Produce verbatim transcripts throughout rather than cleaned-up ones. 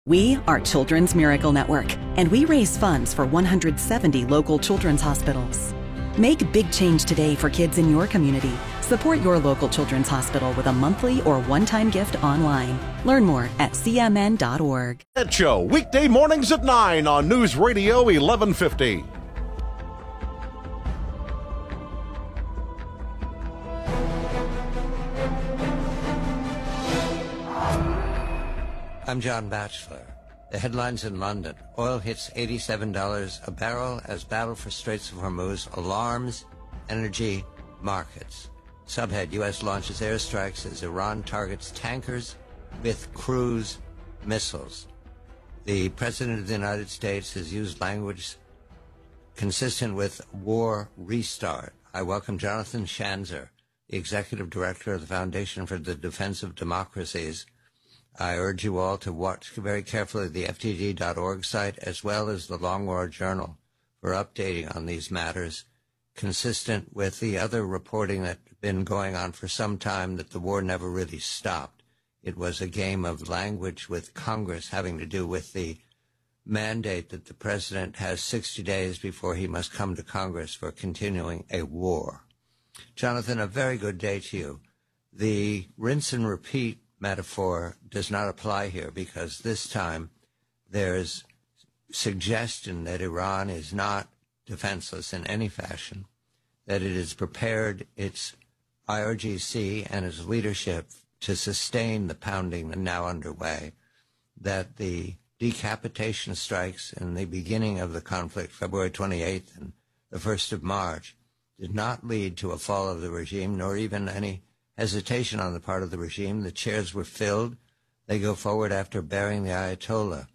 We are Children's Miracle Network, and we raise funds for one hundred seventy local children's hospitals. Make big change today for kids in your community. Support your local children's hospital with a monthly or one-time gift online. Learn more at c m n dot org. That show, weekday mornings at nine on News Radio eleven fifty. I'm John Batchelor. The headlines in London. Oil hits eighty-seven dollars a barrel as battle for Straits of Hormuz alarms energy markets. Subhead, U S launches airstrikes as Iran targets tankers with cruise missiles. The President of the United States has used language consistent with war restart. I welcome Jonathan Schanzer, the Executive Director of the Foundation for the Defense of Democracies. I urge you all to watch very carefully the F T D dot org site as well as the Long War Journal for updating on these matters, consistent with the other reporting that's been going on for some time that the war never really stopped. It was a game of language with Congress having to do with the mandate that the president has sixty days before he must come to Congress for continuing a war. Jonathan, a very good day to you. The rinse and repeat metaphor does not apply here because this time there's suggestion that Iran is not defenseless in any fashion, that it has prepared its I R G C and its leadership to sustain the pounding now underway, that the decapitation strikes in the beginning of the conflict, February twenty-eighth and the first of March, did not lead to a fall of the regime, nor even any hesitation on the part of the regime. The chairs were filled. They go forward after burying the Ayatollah.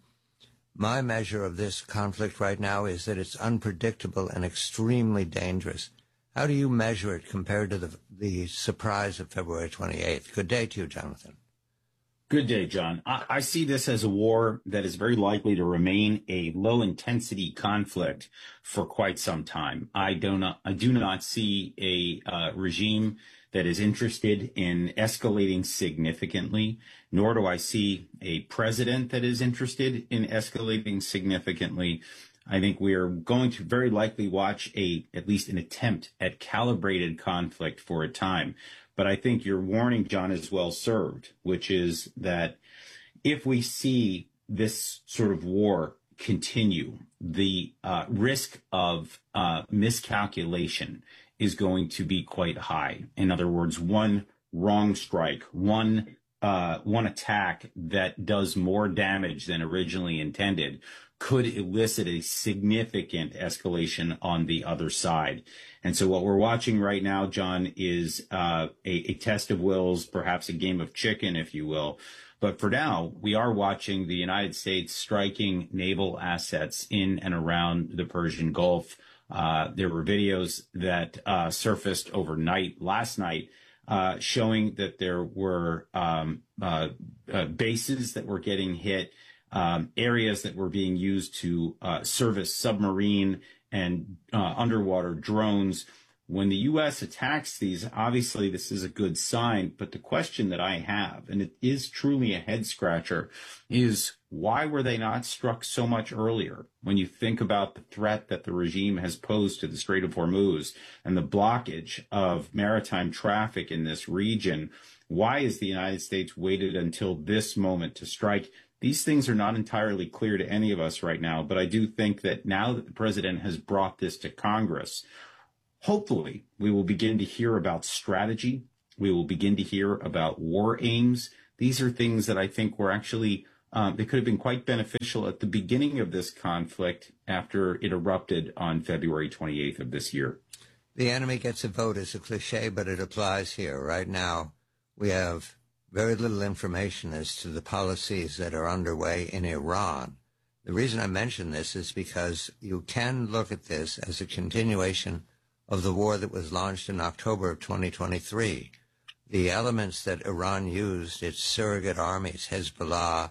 My measure of this conflict right now is that it's unpredictable and extremely dangerous. How do you measure it compared to the, the surprise of February twenty-eighth? Good day to you, Jonathan. Good day, John. I, I see this as a war that is very likely to remain a low-intensity conflict for quite some time. I do not, I do not see a uh, regime that is interested in escalating significantly, nor do I see a president that is interested in escalating significantly. I think we are going to very likely watch a, at least an attempt at calibrated conflict for a time. But I think your warning, John, is well served, which is that if we see this sort of war continue, the uh, risk of uh, miscalculation is going to be quite high. In other words, one wrong strike, one uh, one attack that does more damage than originally intended could elicit a significant escalation on the other side. And so what we're watching right now, John, is uh, a, a test of wills, perhaps a game of chicken, if you will. But for now, we are watching the United States striking naval assets in and around the Persian Gulf. Uh, there were videos that uh, surfaced overnight last night uh, showing that there were um, uh, uh, bases that were getting hit, um, areas that were being used to uh, service submarine and uh, underwater drones. When the U S attacks these, obviously this is a good sign. But the question that I have, and it is truly a head scratcher, is why were they not struck so much earlier? When you think about the threat that the regime has posed to the Strait of Hormuz and the blockage of maritime traffic in this region, why has the United States waited until this moment to strike? These things are not entirely clear to any of us right now, but I do think that now that the president has brought this to Congress, hopefully, we will begin to hear about strategy. We will begin to hear about war aims. These are things that I think were actually, um, they could have been quite beneficial at the beginning of this conflict after it erupted on February twenty-eighth of this year. The enemy gets a vote is a cliche, but it applies here. Right now, we have very little information as to the policies that are underway in Iran. The reason I mention this is because you can look at this as a continuation of the war that was launched in October of twenty twenty-three. The elements that Iran used, its surrogate armies, Hezbollah,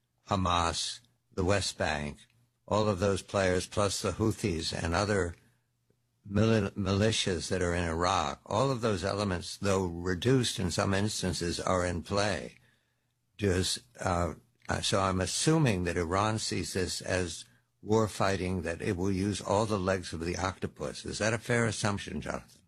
Hamas, the West Bank, all of those players, plus the Houthis and other mil- militias that are in Iraq, all of those elements, though reduced in some instances, are in play. Does uh, Uh, so I'm assuming that Iran sees this as war fighting, that it will use all the legs of the octopus. Is that a fair assumption, Jonathan?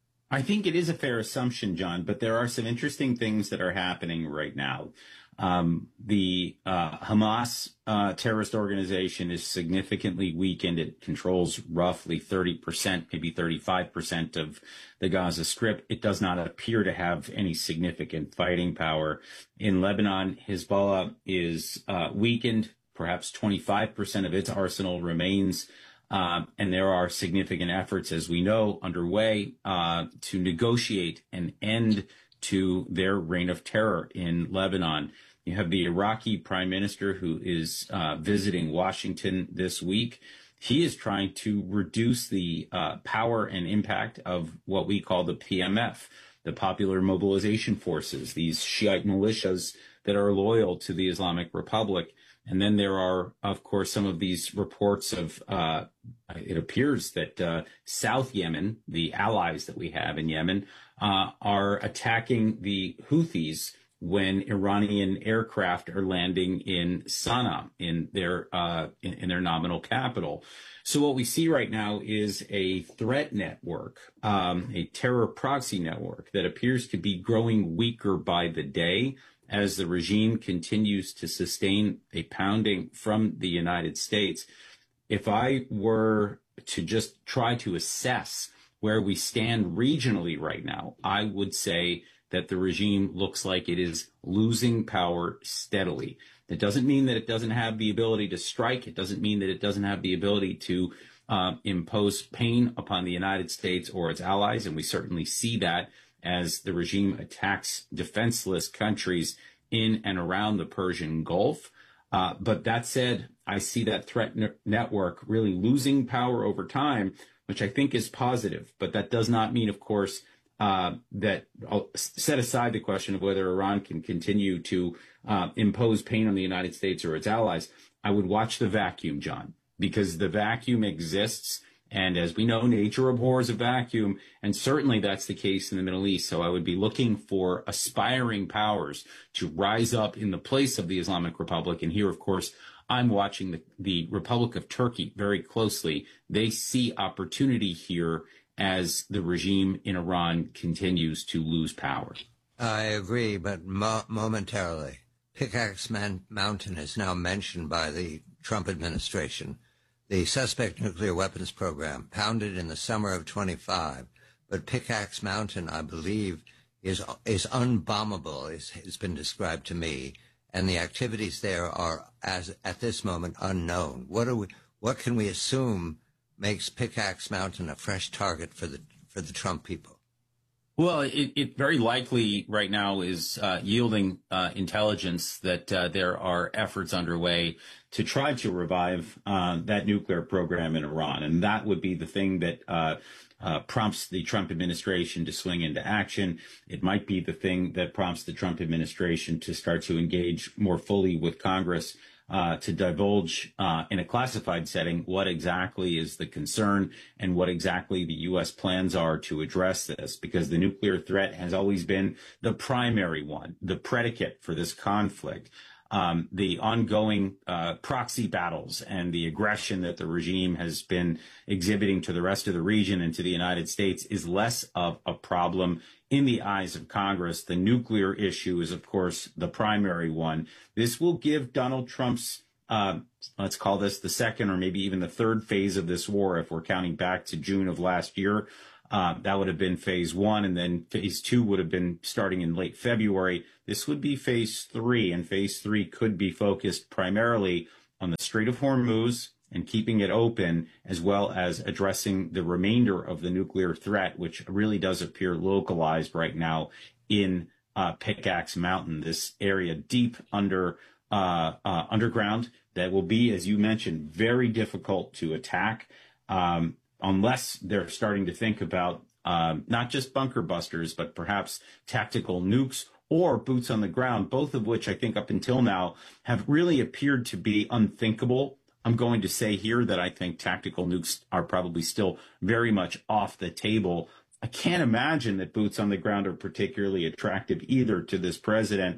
I think it is a fair assumption, John, but there are some interesting things that are happening right now. Um, the uh, Hamas uh, terrorist organization is significantly weakened. It controls roughly thirty percent, maybe thirty-five percent of the Gaza Strip. It does not appear to have any significant fighting power. In Lebanon, Hezbollah is uh, weakened. Perhaps twenty-five percent of its arsenal remains. Uh, and there are significant efforts, as we know, underway uh, to negotiate an end to their reign of terror in Lebanon. You have the Iraqi prime minister who is uh, visiting Washington this week. He is trying to reduce the uh, power and impact of what we call the P M F, the Popular Mobilization Forces, these Shiite militias that are loyal to the Islamic Republic. And then there are, of course, some of these reports of, uh, it appears that uh, South Yemen, the allies that we have in Yemen, uh, are attacking the Houthis when Iranian aircraft are landing in Sana'a, in their uh, in, in their nominal capital. So what we see right now is a threat network, um, a terror proxy network that appears to be growing weaker by the day as the regime continues to sustain a pounding from the United States. If I were to just try to assess where we stand regionally right now, I would say that the regime looks like it is losing power steadily. That doesn't mean that it doesn't have the ability to strike. It doesn't mean that it doesn't have the ability to uh, impose pain upon the United States or its allies, and we certainly see that as the regime attacks defenseless countries in and around the Persian Gulf. Uh, but that said, I see that threat ne- network really losing power over time, which I think is positive. But that does not mean, of course, uh, that I'll set aside the question of whether Iran can continue to uh, impose pain on the United States or its allies. I would watch the vacuum, John, because the vacuum exists. And as we know, nature abhors a vacuum, and certainly that's the case in the Middle East. So I would be looking for aspiring powers to rise up in the place of the Islamic Republic. And here, of course, I'm watching the, the Republic of Turkey very closely. They see opportunity here as the regime in Iran continues to lose power. I agree, but mo- momentarily. Pickaxe Man- Mountain is now mentioned by the Trump administration. The suspect nuclear weapons program, pounded in the summer of twenty-five, but Pickaxe Mountain, I believe, is is unbombable, is, has been described to me, and the activities there are, as at this moment, unknown. What are we? What can we assume makes Pickaxe Mountain a fresh target for the for the Trump people? Well, it, it very likely right now is uh, yielding uh, intelligence that uh, there are efforts underway to try to revive uh, that nuclear program in Iran. And that would be the thing that uh, uh, prompts the Trump administration to swing into action. It might be the thing that prompts the Trump administration to start to engage more fully with Congress Uh, to divulge uh, in a classified setting what exactly is the concern and what exactly the U S plans are to address this, because the nuclear threat has always been the primary one, the predicate for this conflict. Um, the ongoing uh, proxy battles and the aggression that the regime has been exhibiting to the rest of the region and to the United States is less of a problem in the eyes of Congress. The nuclear issue is, of course, the primary one. This will give Donald Trump's, uh, let's call this the second or maybe even the third phase of this war, if we're counting back to June of last year. Uh, that would have been phase one, and then phase two would have been starting in late February. This would be phase three, and phase three could be focused primarily on the Strait of Hormuz and keeping it open, as well as addressing the remainder of the nuclear threat, which really does appear localized right now in uh, Pickaxe Mountain, this area deep under uh, uh, underground that will be, as you mentioned, very difficult to attack. Um, unless they're starting to think about um, not just bunker busters, but perhaps tactical nukes or boots on the ground, both of which I think up until now have really appeared to be unthinkable. I'm going to say here that I think tactical nukes are probably still very much off the table. I can't imagine that boots on the ground are particularly attractive either to this president.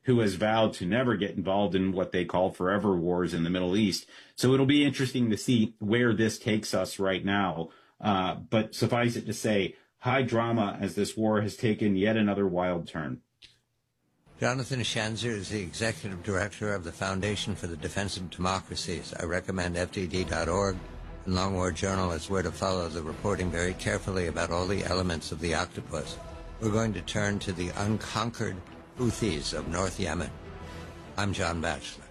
who has vowed to never get involved in what they call forever wars in the Middle East. So it'll be interesting to see where this takes us right now. Uh, but suffice it to say, high drama as this war has taken yet another wild turn. Jonathan Schanzer is the executive director of the Foundation for the Defense of Democracies. I recommend F D D dot org and Long War Journal is where to follow the reporting very carefully about all the elements of the octopus. We're going to turn to the unconquered Houthis of North Yemen. I'm John Batchelor.